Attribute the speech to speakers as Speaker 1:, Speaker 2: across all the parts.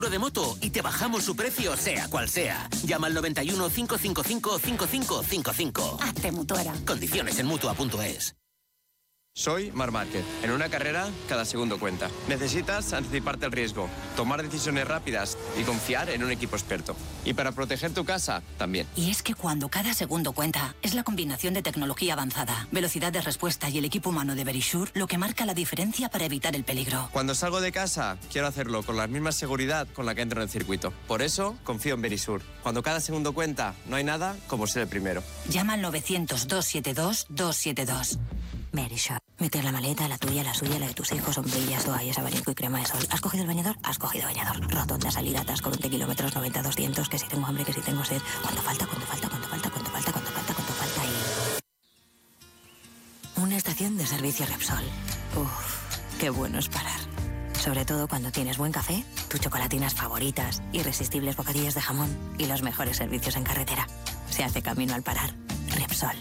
Speaker 1: de moto y te bajamos su precio sea cual sea. Llama al 91 555 5555.
Speaker 2: Hazte Mutuera.
Speaker 1: Condiciones en Mutua.es.
Speaker 3: Soy Marc Márquez. En una carrera, cada segundo cuenta. Necesitas anticiparte al riesgo, tomar decisiones rápidas y confiar en un equipo experto. Y para proteger tu casa, también.
Speaker 2: Y es que cuando cada segundo cuenta, es la combinación de tecnología avanzada, velocidad de respuesta y el equipo humano de Verisure lo que marca la diferencia para evitar el peligro.
Speaker 3: Cuando salgo de casa, quiero hacerlo con la misma seguridad con la que entro en el circuito. Por eso, confío en Verisure. Cuando cada segundo cuenta, no hay nada como ser el primero.
Speaker 2: Llama al 900-272-272. Verisure. Meter la maleta, la tuya, la suya, la de tus hijos, sombrillas, toallas, abanico y crema de sol. ¿Has cogido el bañador? Has cogido bañador. Rotonda, salida, atasco, 20 kilómetros, 90, 200, que si tengo hambre, que si tengo sed. ¿Cuánto falta? Y... una estación de servicio Repsol. Uf, qué bueno es parar. Sobre todo cuando tienes buen café, tus chocolatinas favoritas, irresistibles bocadillos de jamón y los mejores servicios en carretera. Se hace camino al parar. Repsol.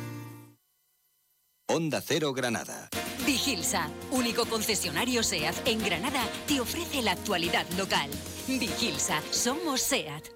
Speaker 4: Onda Cero Granada.
Speaker 5: Vigilsa, único concesionario SEAT en Granada, te ofrece la actualidad local. Vigilsa, somos SEAT.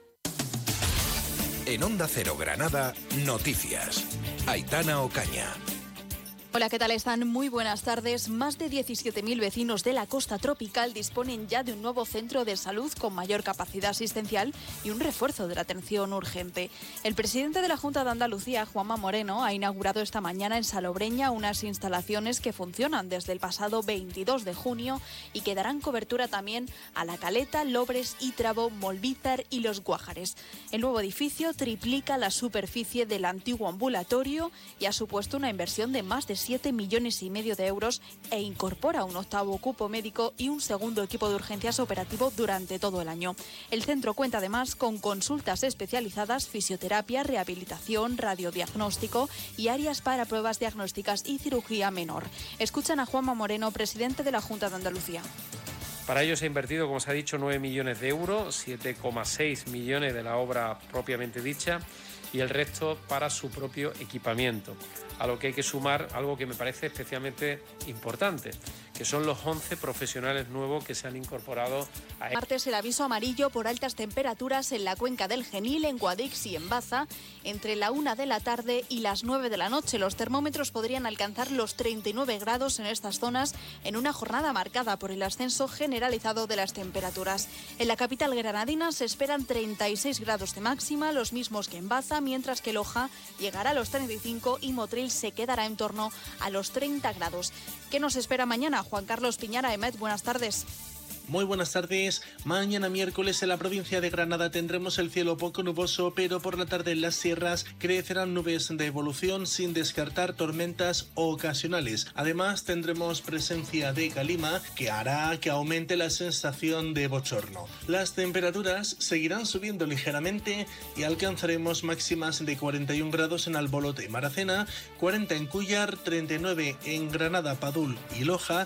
Speaker 6: En Onda Cero Granada, noticias. Aitana Ocaña.
Speaker 7: Hola, ¿qué tal están? Muy buenas tardes. Más de 17.000 vecinos de la costa tropical disponen ya de un nuevo centro de salud con mayor capacidad asistencial y un refuerzo de la atención urgente. El presidente de la Junta de Andalucía, Juanma Moreno, ha inaugurado esta mañana en Salobreña unas instalaciones que funcionan desde el pasado 22 de junio y que darán cobertura también a La Caleta, Lobres, Ítrabo, Molvízar y Los Guájares. El nuevo edificio triplica la superficie del antiguo ambulatorio y ha supuesto una inversión de más de 7,5 millones de euros e incorpora un octavo cupo médico y un segundo equipo de urgencias operativo durante todo el año. El centro cuenta además con consultas especializadas, fisioterapia, rehabilitación, radiodiagnóstico y áreas para pruebas diagnósticas y cirugía menor. Escuchan a Juanma Moreno, presidente de la Junta de Andalucía.
Speaker 8: Para ello se ha invertido, como se ha dicho, 9 millones de euros, 7,6 millones de la obra propiamente dicha y el resto para su propio equipamiento. A lo que hay que sumar algo que me parece especialmente importante, que son los 11 profesionales nuevos que se han incorporado a...
Speaker 7: Martes el aviso amarillo por altas temperaturas en la cuenca del Genil, en Guadix y en Baza, entre la 1 de la tarde y las 9 de la noche. Los termómetros podrían alcanzar los 39 grados en estas zonas en una jornada marcada por el ascenso generalizado de las temperaturas. En la capital granadina se esperan 36 grados de máxima, los mismos que en Baza, mientras que Loja llegará a los 35 y Motril se quedará en torno a los 30 grados. ¿Qué nos espera mañana? Juan Carlos Piñara, EMET, buenas tardes.
Speaker 9: Muy buenas tardes. Mañana miércoles en la provincia de Granada tendremos el cielo poco nuboso, pero por la tarde en las sierras crecerán nubes de evolución sin descartar tormentas ocasionales. Además tendremos presencia de calima que hará que aumente la sensación de bochorno. Las temperaturas seguirán subiendo ligeramente y alcanzaremos máximas de 41 grados en Albolote y Maracena, 40 en Cúllar, 39 en Granada, Padul y Loja,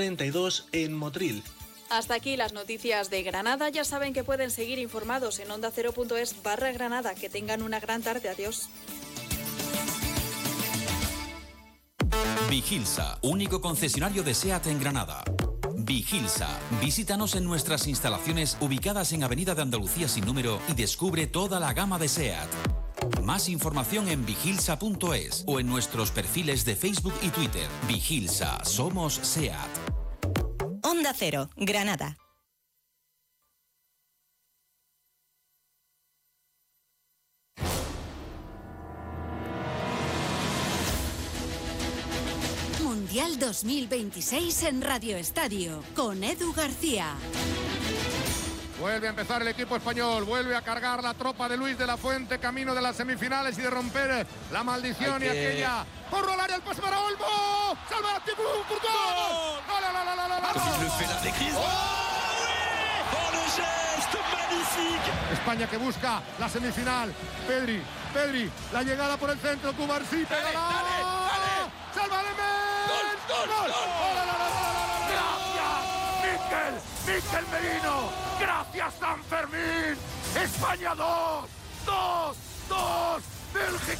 Speaker 9: 32 en Motril.
Speaker 7: Hasta aquí las noticias de Granada. Ya saben que pueden seguir informados en ondacero.es/Granada. Que tengan una gran tarde. Adiós.
Speaker 10: Vigilsa, único concesionario de SEAT en Granada. Vigilsa, visítanos en nuestras instalaciones ubicadas en Avenida de Andalucía sin número y descubre toda la gama de SEAT. Más información en vigilsa.es o en nuestros perfiles de Facebook y Twitter. Vigilsa, somos SEAT.
Speaker 11: Onda Cero, Granada.
Speaker 5: Mundial 2026 en Radio Estadio, con Edu García.
Speaker 12: Vuelve a empezar el equipo español, vuelve a cargar la tropa de Luis de la Fuente, camino de las semifinales y de romper la maldición y aquella... ¡Porro al área, el pase para Olmo! ¡Salva la Thibaut Courtois! ¡Gol, gol, gol, gol, gol! España que busca la semifinal. Pedri, la llegada por el centro, Cubarsí, pégala. ¡Dale! ¡Salva Lemens! ¡Gol! ¡Gracias, Mikel Merino! ¡Gracias, San Fermín! ¡España 2! Bélgica